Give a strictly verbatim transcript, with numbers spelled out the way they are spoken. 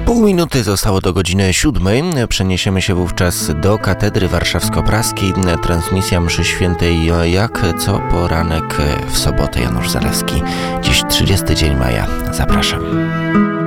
Pół minuty zostało do godziny siódmej. Przeniesiemy się wówczas do Katedry Warszawsko-Praskiej. Transmisja mszy świętej jak co poranek w sobotę. Janusz Zalewski. Dziś trzydziesty dzień maja. Zapraszam.